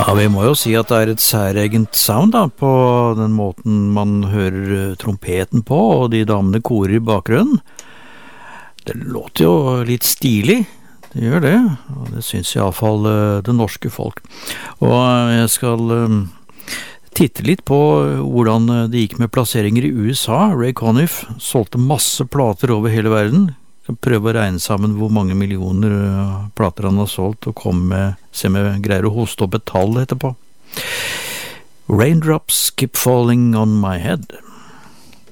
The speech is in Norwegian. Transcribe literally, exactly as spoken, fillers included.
Ja, vi må jo si at det er et særegent sound da, på den måten man hører trompeten på, og de damene korer i bakgrunnen. Det låter jo litt stilig, det gjør det, og det synes i alle fall det norske folk. Og jeg skal um, titte litt på hvordan det gikk med plasseringer i U S A. Ray Conniff solgte masse plater over hele verden. Jeg kan prøve å regne sammen hvor mange millioner plater han har solgt, og komme med, se om jeg greier å hoste opp et tall etterpå. Raindrops keep falling on my head.